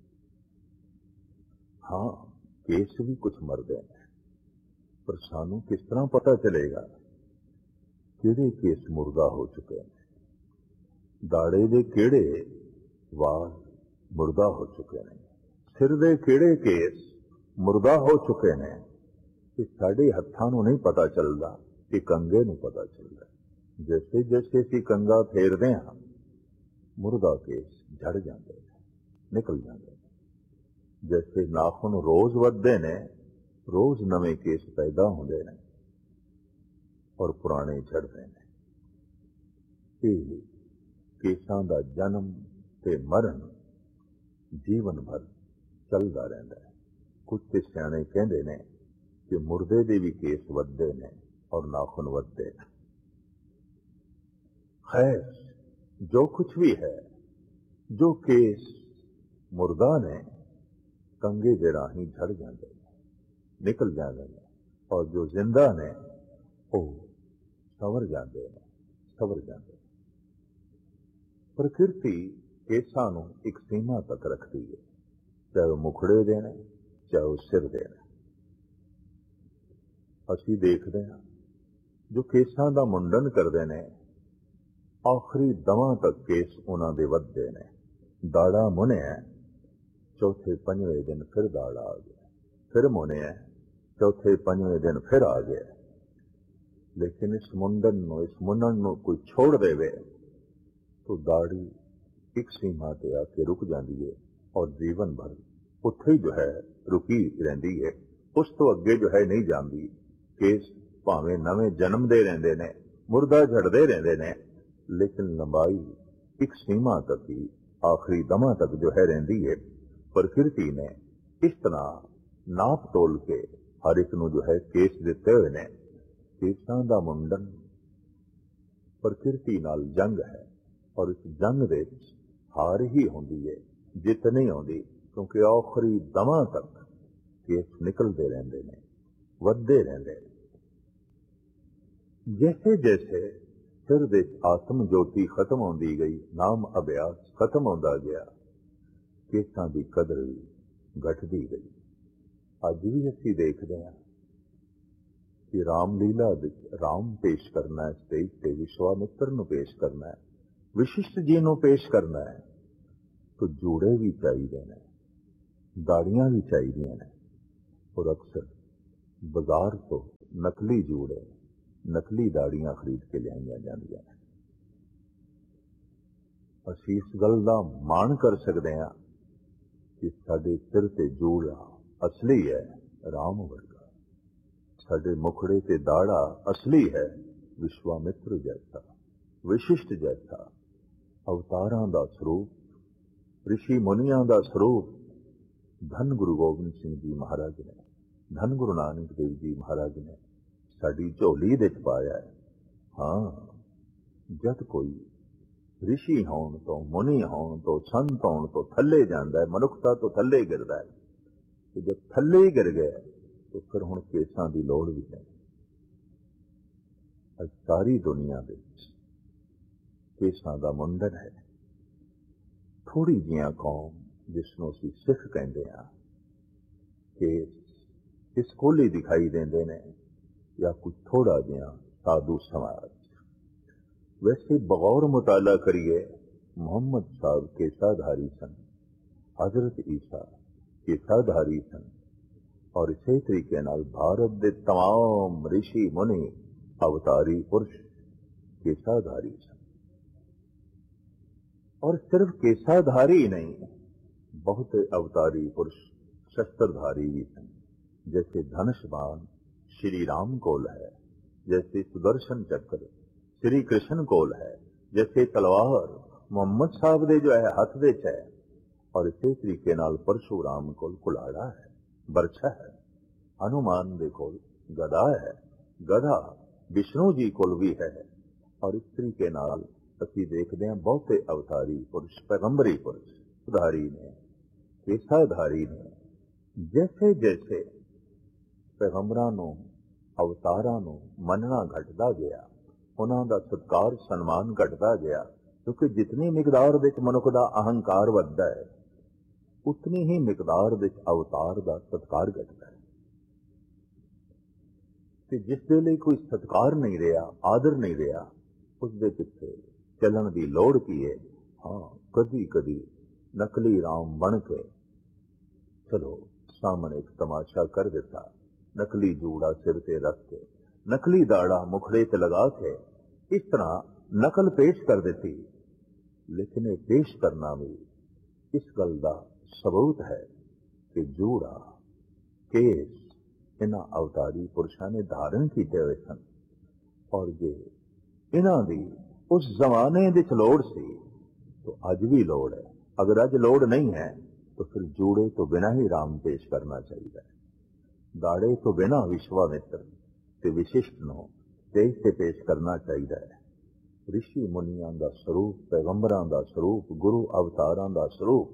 ਹਾਂ, ਕੇਸ ਵੀ ਕੁਝ ਮਰਦੇ ਨੇ, ਪਰ ਸਾਨੂੰ ਕਿਸ ਤਰ੍ਹਾਂ ਪਤਾ ਚਲੇਗਾ ਕਿਹੜੇ ਕੇਸ ਮੁਰਦਾ ਹੋ ਚੁੱਕੇ ਨੇ? ਦਾੜੇ ਦੇ ਕਿਹੜੇ ਵਾਲ ਮੁਰਦਾ ਹੋ ਚੁੱਕੇ ਨੇ? ਸਿਰ ਦੇ ਕਿਹੜੇ ਕੇਸ ਮੁਰਦਾ ਹੋ ਚੁੱਕੇ ਨੇ? ਇਹ ਸਾਡੇ ਹੱਥਾਂ ਨੂੰ ਨਹੀਂ ਪਤਾ ਚੱਲਦਾ, ਇਹ ਕੰਗੇ ਨੂੰ ਪਤਾ ਚੱਲਦਾ। ਜੈਸੇ ਜੈਸੇ ਅਸੀਂ ਕੰਗਾ ਫੇਰਦੇ ਹਾਂ, ਮੁਰਦਾ ਕੇਸ ਝੜ ਜਾਂਦੇ ਨੇ, ਨਿਕਲ ਜਾਂਦੇ ਨੇ। ਜੈਸੇ ਨਾਖੂਨ ਰੋਜ਼ ਵੱਧਦੇ ਨੇ, ਰੋਜ਼ ਨਵੇਂ ਕੇਸ ਪੈਦਾ ਹੁੰਦੇ ਨੇ ਔਰ ਪੁਰਾਣੇ ਝੜਦੇ ਨੇ। ਇਹ ਕੇਸਾਂ ਦਾ ਜਨਮ ਤੇ ਮਰਨ ਜੀਵਨ ਭਰ ਚੱਲਦਾ ਰਹਿੰਦਾ ਹੈ। ਕੁਝ ਤੇ ਸਿਆਣੇ ਕਹਿੰਦੇ ਨੇ ਕਿ ਮੁਰਦੇ ਦੇ ਵੀ ਕੇਸ ਵੱਧਦੇ ਨੇ ਔਰ ਨਾਖੂਨ ਵੱਧਦੇ ਨੇ। ਖੈਰ, ਜੋ ਕੁਛ ਵੀ ਹੈ, ਜੋ ਕੇਸ ਮੁਰਦਾ ਨੇ ਕੰਗੇ ਦੇ ਰਾਹੀਂ ਝੜ ਜਾਂਦੇ ਨੇ, ਨਿਕਲ ਜਾਂਦੇ ਨੇ, ਔਰ ਜੋ ਜ਼ਿੰਦਾ ਨੇ ਉਹ ਸਵਰ ਜਾਂਦੇ ਨੇ, ਸਵਰ ਜਾਂਦੇ ਨੇ। ਪ੍ਰਕਿਰਤੀ ਕੇਸਾਂ ਨੂੰ ਇੱਕ ਸੀਮਾ ਤੱਕ ਰੱਖਦੀ ਹੈ, ਚਾਹੇ ਉਹ ਮੁਖੜੇ ਦੇ ਨੇ, ਚਾਹੇ ਉਹ ਸਿਰ ਦੇ ਨੇ। ਅਸੀਂ ਦੇਖਦੇ ਹਾਂ ਜੋ ਕੇਸਾਂ ਦਾ ਮੁੰਡਨ ਕਰਦੇ ਨੇ, ਆਖਰੀ ਦਮਾਂ ਤੱਕ ਕੇਸ ਉਹਨਾਂ ਦੇ ਵੱਧਦੇ ਨੇ। ਦਾੜਾ ਮੁੰਨਿਆ, ਚੌਥੇ ਪੰਜਵੇਂ ਦਿਨ ਫਿਰ ਦਾੜਾ ਆ ਗਿਆ, ਫਿਰ ਮੁੰਨਿਆ, ਚੌਥੇ ਪੰਜਵੇਂ ਦਿਨ ਫਿਰ ਆ ਗਿਆ। ਲੇਕਿਨ ਇਸ ਮੁੰਡਨ ਨੂੰ, ਇਸ ਮੁੰਨਣ ਨੂੰ ਕੋਈ ਛੋੜ ਦੇਵੇ तो दाढ़ी एक सीमा ते आके रुक जाती है और जीवन भर उत्थे ही जो है रुकी रहती है, उस तो अगे जो है नहीं जाती। केस भावें नवे जन्म दे रहिंदे ने, मुर्दा झड़दे रहिंदे ने, लेकिन लंबाई एक सीमा तक ही, आखिरी दमा तक जो है रहिंदी है। प्रकृति ने इस तरह नाप तोल के हर एक नूं जो है केस दिते हुए ने। केसां दा मुंडन प्रकृति नाल जंग है और इस जंग दे हार ही होंदी है, जित नहीं होंदी, क्योंकि आखिरी दमा तक केस निकलते रहते हैं, वधदे रहते हैं। जैसे जैसे सिर दे आत्म ज्योति खत्म होंदी गई, नाम अभ्यास खत्म होंदा गया, केसां दी कदर भी घटदी गई। अज भी असीं देखदे हां कि रामलीला विच राम पेश करना है, स्टेज ते विश्वामित्र नूं पेश करना है, विशिष्ट जी नूं पेश करना है, तो जूड़े भी चाहिए ने, दाड़ियां भी चाहिए ने, और अक्सर बाजार तो नकली जूड़े, नकली दाड़ियां खरीद के लियाईਆਂ ਜਾਂਦੀਆਂ ਨੇ। ਅਸੀਂ ਇਸ ਗੱਲ ਦਾ ਮਾਣ ਕਰ ਸਕਦੇ ਹਾਂ ਕਿ ਸਾਡੇ ਸਿਰ ਤੇ ਜੂੜਾ ਅਸਲੀ ਹੈ, ਰਾਮ ਵਰਗਾ। ਸਾਡੇ ਮੁਖੜੇ ਤੇ ਦਾੜਾ ਅਸਲੀ ਹੈ, ਵਿਸ਼ਵਾਮਿਤਰ ਜੈਸਾ, ਵਿਸ਼ਿਸ਼ਟ ਜੈਸਾ। ਅਵਤਾਰਾਂ ਦਾ ਸਰੂਪ, ਰਿਸ਼ੀ ਮੁਨੀਆਂ ਦਾ ਸਰੂਪ ਧੰਨ ਗੁਰੂ ਗੋਬਿੰਦ ਸਿੰਘ ਜੀ ਮਹਾਰਾਜ ਨੇ, ਧੰਨ ਗੁਰੂ ਨਾਨਕ ਦੇਵ ਜੀ ਮਹਾਰਾਜ ਨੇ ਸਾਡੀ ਝੋਲੀ ਦੇ ਚ ਪਾਇਆ ਹੈ। ਹਾਂ, ਜਦ ਕੋਈ ਰਿਸ਼ੀ ਹੋਣ ਤੋਂ, ਮੁਨੀ ਹੋਣ ਤੋਂ, ਸੰਤ ਹੋਣ ਤੋਂ ਥੱਲੇ ਜਾਂਦਾ ਹੈ, ਮਨੁੱਖਤਾ ਤੋਂ ਥੱਲੇ ਗਿਰਦਾ ਹੈ, ਤੇ ਜਦ ਥੱਲੇ ਹੀ ਗਿਰ ਗਿਆ ਤਾਂ ਫਿਰ ਹੁਣ ਕੇਸਾਂ ਦੀ ਲੋੜ ਵੀ ਹੈ। ਅੱਜ ਸਾਰੀ ਦੁਨੀਆ ਦੇ ਵਿੱਚ ਕੇਸਾਂ ਦਾ ਮੁੰਡਨ ਹੈ। ਥੋੜੀ ਜਿਹੀਆਂ ਕੌਮ, ਜਿਸ ਨੂੰ ਅਸੀਂ ਸਿੱਖ ਕਹਿੰਦੇ ਹਾਂ, ਕਿ ਇਸ ਕੋਲ ਹੀ ਦਿਖਾਈ ਦਿੰਦੇ ਨੇ, ਜਾਂ ਕੁਝ ਥੋੜਾ ਜਿਹਾ ਸਾਧੂ ਸਮਾਜ। वैसे बगौर मुताला करिए, मोहम्मद साहब केसाधारी सन, हजरत ईसा केसाधारी सन, और इसे तरीके नाल भारत के तमाम ऋषि मुनि अवतारी पुरुष केसाधारी सन। और सिर्फ केसाधारी ही नहीं, बहुत अवतारी पुरुष शस्त्रधारी भी सन। जैसे धनुष्बाण श्री राम कोल है, जैसे सुदर्शन चक्र श्री कृष्ण कोल है, जैसे तलवार मोहम्मद साहब दे जो है हथ विच है, और इसे तरीके नाल परशुराम कोल कुलाड़ा है, बरछा है। हनुमान दे कोल गदा है, गधा विष्णु जी कोल भी है। और इस तरीके नाल असीं देखते हैं बहुते अवतारी पुरुष, पैगंबरी पुरुष धारी ने, केसाधारी ने। जैसे जैसे पैगंबरां नूं, अवतारां नूं मनना घटदा गया, उन्हां दा सत्कार सन्मान घटदा गया, क्योंकि जितनी मिकदार विच मनुख दा अहंकार वधदा है, उतनी ही मिकदार विच अवतार दा सत्कार घटदा है। ते जिस दे लई कोई सत्कार नहीं रहा, आदर नहीं रहा, उस दे पिछे चलन दी लोड़ की है। हाँ, कदी कदी नकली राम बन के चलो सामने एक तमाशा कर दिता, नकली जूड़ा सिर ते रख के, नकली दाड़ा मुखड़े ते लगा के इस तरह नकल पेश कर देती। लेकिन ये पेश करना भी इस गल दा सबूत है कि जूड़ा, केस इन्हां अवतारी पुरुषां ने धारण कीते हुए सन। और जे इन्हां दी उस जमाने विच लोड़ सी तो अज भी लोड़ है। अगर अज लोड़ नहीं है तो फिर जूड़े तो बिना ही राम पेश करना चाहिए, दाड़े तो बिना विश्वामित्र ते विशिष्ट नो तेज से पेश करना चाहिए है। ऋषि मुनियां दा स्वरूप, पैगंबरां दा स्वरूप, गुरु अवतारां दा स्वरूप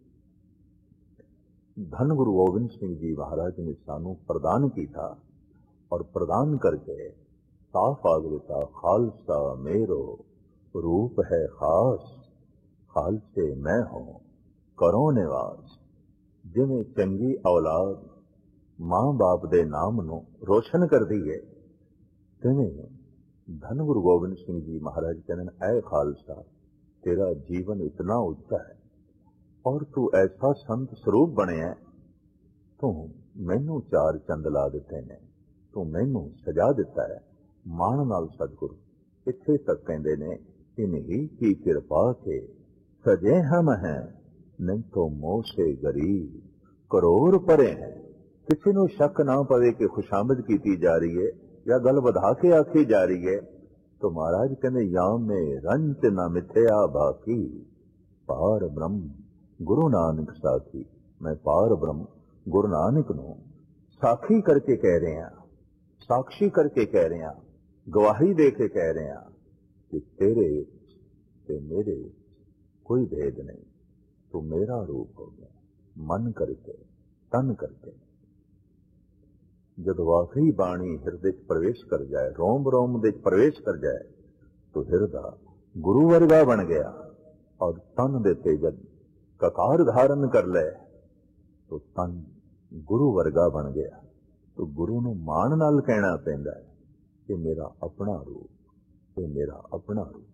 धन गुरु गोबिंद सिंह जी महाराज ने सानू प्रदान किया, और प्रदान करके साफ आग दिता, खालसा मेरो रूप है खास, खालसे मैं हूं करो निवास। जिवें चंगी औलाद मां बाप दे नाम नू रोशन कर दी है, तिवें धन गुरु गोबिंद सिंह जी महाराज कहने, ऐ खालसा तेरा जीवन इतना उच्चा है, और तू ऐसा संत स्वरूप बने है, तू मैनू चार चंद ला दिते ने, तू मैनू सजा दिता है। मान नाल सतगुरु इत्थे तक कहते ने, इन्हीं की कृपा के सजे हम हैं, नहीं तो मोह से गरीब करोड़ परे हैं। किसी को शक ना पवे कि खुशामद की जा रही है या गल वधा के आखी जा रही है, तो महाराज कहते, या में रंच न मिथ्या बाकी, पार ब्रह्म गुरु नानक साखी। मैं पार ब्रह्म गुरु नानक नूं साखी करके कह रहे हैं, साक्षी करके कह रहे हैं, गवाही दे के कह रहे हैं कि तेरे ते मेरे कोई भेद नहीं, तू मेरा रूप हो गया, मन करके तन करके। जब वाकई बाणी हृदय प्रवेश कर जाए, रोम रोम दे प्रवेश कर जाए, तो हृदय गुरु वर्गा बन गया। और तन दे ते जब ककार धारण कर ले तो तन गुरु वर्गा बन गया। तो गुरु नूं मान नाल कहना पैंदा है कि मेरा अपना रूप, ये मेरा अपना रूप।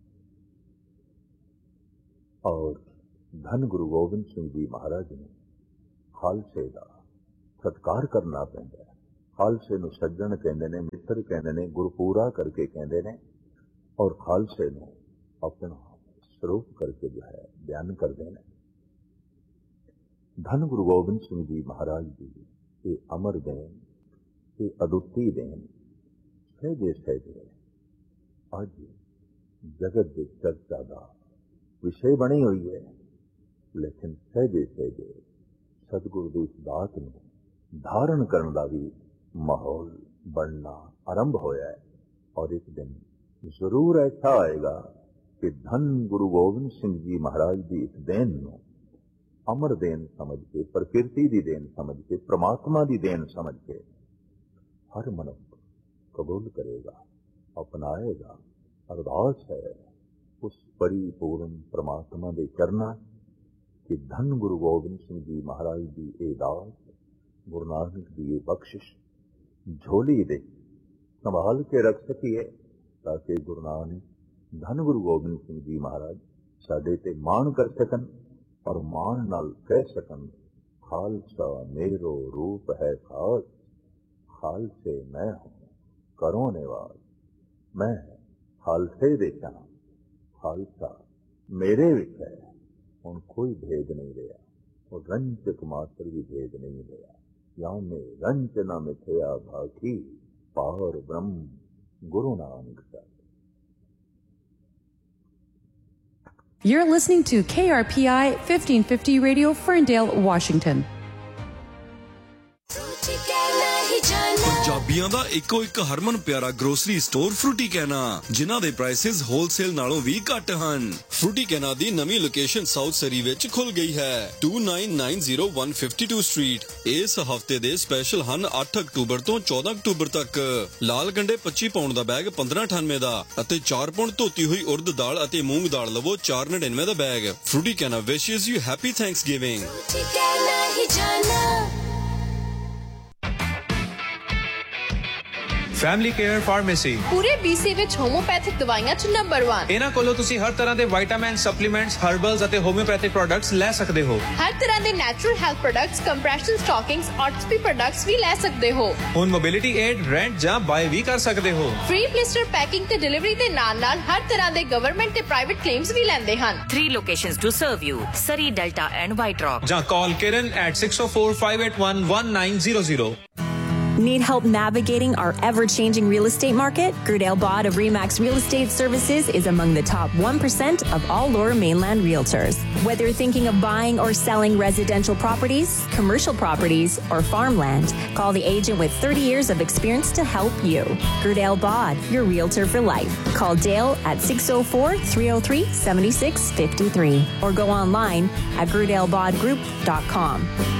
और धन गुरु गोबिंद सिंह जी महाराज ने खालसे दा ਸਤਿਕਾਰ ਕਰਨਾ ਪੈਂਦਾ ਹੈ। ਖਾਲਸੇ ਨੂੰ ਸੱਜਣ ਕਹਿੰਦੇ ਨੇ, ਮਿੱਤਰ ਕਹਿੰਦੇ ਨੇ, ਗੁਰਪੂਰਾ ਕਰਕੇ ਕਹਿੰਦੇ ਨੇ, ਔਰ ਖਾਲਸੇ ਨੂੰ ਆਪਣਾ ਸਰੂਪ ਕਰਕੇ ਜੋ ਹੈ ਬਿਆਨ ਕਰਦੇ ਨੇ। ਧੰਨ ਗੁਰੂ ਗੋਬਿੰਦ ਸਿੰਘ ਜੀ ਮਹਾਰਾਜ ਦੀ ਇਹ ਅਮਰ ਦੇਣ, ਇਹ ਅਦੁੱਤੀ ਦੇਣ ਸਹਿਜੇ ਸਹਿਜੇ ਅੱਜ ਜਗਤ ਦੀ ਚਰਚਾ ਦਾ ਵਿਸ਼ੇ ਬਣੀ ਹੋਈ ਹੈ। ਲੇਕਿਨ ਸਹਿਜੇ ਸਹਿਜੇ ਸਤਿਗੁਰੂ ਦੀ ਇਸ ਦਾਤ ਨੂੰ ਧਾਰਨ ਕਰਨ ਦਾ ਵੀ ਮਾਹੌਲ ਬਣਨਾ ਆਰੰਭ ਹੋਇਆ ਹੈ। ਔਰ ਇੱਕ ਦਿਨ ਜ਼ਰੂਰ ਐਸਾ ਆਏਗਾ ਕਿ ਧੰਨ ਗੁਰੂ ਗੋਬਿੰਦ ਸਿੰਘ ਜੀ ਮਹਾਰਾਜ ਦੀ ਇਸ ਦੇਣ ਨੂੰ ਅਮਰ ਦੇਣ ਸਮਝ ਕੇ, ਪ੍ਰਕਿਰਤੀ ਦੀ ਦੇਣ ਸਮਝ ਕੇ, ਪ੍ਰਮਾਤਮਾ ਦੀ ਦੇਣ ਸਮਝ ਕੇ ਹਰ ਮਨੁੱਖ ਕਬੂਲ ਕਰੇਗਾ, ਅਪਣਾਏਗਾ। ਅਰਦਾਸ ਹੈ ਉਸ ਪਰਿਪੂਰਨ ਪ੍ਰਮਾਤਮਾ ਦੇ ਚਰਨਾਂ ਕਿ ਧੰਨ ਗੁਰੂ ਗੋਬਿੰਦ ਸਿੰਘ ਜੀ ਮਹਾਰਾਜ ਦੀ ਇਹ ਦਾਤ, ਗੁਰੂ ਨਾਨਕ ਦੀ ਇਹ ਬਖਸ਼ਿਸ਼ ਝੋਲੀ ਦੇ ਸੰਭਾਲ ਕੇ ਰੱਖ ਸਕੀਏ, ਤਾਂ ਕਿ ਗੁਰੂ ਨਾਨਕ ਧੰਨ ਗੁਰੂ ਗੋਬਿੰਦ ਸਿੰਘ ਜੀ ਮਹਾਰਾਜ ਸਾਡੇ ਤੇ ਮਾਣ ਕਰ ਸਕਣ ਔਰ ਮਾਣ ਨਾਲ ਕਹਿ ਸਕਣ, ਖਾਲਸਾ ਮੇਰੋ ਰੂਪ ਹੈ ਖਾਸ, ਖਾਲਸੇ ਮੈਂ ਹੂੰ ਕਰੋ ਨਿਵਾਸ। ਮੈਂ ਖਾਲਸੇ ਦੇ ਚਾਂ, ਖਾਲਸਾ ਮੇਰੇ ਵਿੱਚ ਹੈ। ਹੁਣ ਕੋਈ ਭੇਦ ਨਹੀਂ ਰਿਹਾ, ਉਹ ਰੰਚਕ ਮਾਤਰ ਵੀ ਭੇਦ ਨਹੀਂ ਰਿਹਾ। ਜਾਂ ਮੇ ਰੰਚ ਨਾ ਮਿਥਿਆ ਭਾਖੀ, ਪਾਰ ਬ੍ਰਹਮ Guru Nanak Sahib. You're listening to K R P I fifteen fifty Radio, Ferndale, Washington. ਪੰਜਾਬੀਆਂ ਦਾ ਇੱਕੋ ਇੱਕ ਹਰਮਨ ਪਿਆਰਾ ਗਰੋਸਰੀ ਸਟੋਰ ਫਰੂਟੀ ਕੈਨਾ, ਜਿਨ੍ਹਾਂ ਦੇ ਪ੍ਰਾਈਸਿਸ ਹੋਲਸੇਲ ਨਾਲੋਂ ਵੀ ਘੱਟ ਹਨ। ਫਰੂਟੀ ਕੈਨਾ ਦੀ ਨਵੀਂ ਲੋਕੇਸ਼ਨ ਸਾਊਥ ਸਰੀ ਵਿੱਚ ਖੁੱਲ ਗਈ ਹੈ, two nine nine zero one fifty-two street. ਇਸ ਹਫਤੇ ਦੇ ਸਪੈਸ਼ਲ ਹਨ ਅੱਠ ਅਕਤੂਬਰ ਤੋਂ ਚੌਦਾਂ ਅਕਤੂਬਰ ਤੱਕ। ਲਾਲ ਗੰਡੇ ਪੱਚੀ ਪਾਉਂਡ ਦਾ ਬੈਗ ਪੰਦਰਾਂ ਅਠਾਨਵੇਂ ਦਾ ਅਤੇ ਚਾਰ ਪਾਉਂਡ ਧੋਤੀ ਹੋਈ ਉਰਦ ਦਾਲ ਅਤੇ ਮੂੰਗ ਦਾਲ ਲਵੋ ਚਾਰ ਨੜਿਨਵੇਂ ਦਾ ਬੈਗ। ਫਰੂਟੀ ਕੈਨਾ ਵਿਸ਼ੇਸ you happy Thanksgiving. Family care pharmacy ਪੂਰੇ ਬੀਸੀ ਵਿੱਚ ਹੋਮੋਪੈਥਿਕ ਦਵਾਈਆਂ ਚ ਨੰਬਰ ਇੱਕ। ਇਹਨਾਂ ਕੋਲੋਂ ਤੁਸੀਂ ਹਰ ਤਰ੍ਹਾਂ ਦੇ ਵਿਟਾਮਿਨ, ਸਪਲੀਮੈਂਟਸ, ਹਰਬਲਸ ਅਤੇ ਹੋਮਿਓਪੈਥਿਕ ਪ੍ਰੋਡਕਟਸ ਲੈ ਸਕਦੇ ਹੋ। ਹਰ ਤਰ੍ਹਾਂ ਦੇ natural health products, compression ਸਟਾਕਿੰਗਸ, ਆਰਥੋਪੀ products ਵੀ ਲੈ ਸਕਦੇ ਹੋ। ਹੁਣ ਮੋਬਿਲਿਟੀ ਏਡ, ਰੈਂਟ ਜਾਂ ਬਾਏ ਵੀ ਕਰ ਸਕਦੇ ਹੋ। ਫ੍ਰੀ ਬਲਿਸਟਰ ਪੈਕਿੰਗ ਤੇ ਡਿਲੀਵਰੀ ਦੇ ਨਾਲ ਨਾਲ ਹਰ ਤਰ੍ਹਾਂ ਦੇ ਗਵਰਨਮੈਂਟ ਤੇ ਪ੍ਰਾਈਵੇਟ ਕਲੇਮਸ ਵੀ ਲੈਂਦੇ ਹਨ। Three locations to serve you: Surrey, Delta and White Rock. ਜਾਂ ਕਾਲ ਕਿਰਨ at six oh four, five eight one, one nine zero zero. Need help navigating our ever-changing real estate market? Gerdale Bod of Remax Real Estate Services is among the top one percent of all Lower Mainland realtors. Whether you're thinking of buying or selling residential properties, commercial properties, or farmland, call the agent with thirty years of experience to help you. Gerdale Bod, your realtor for life. Call Dale at six oh four, three oh three, seven six five three or go online at gerdale bod group dot com.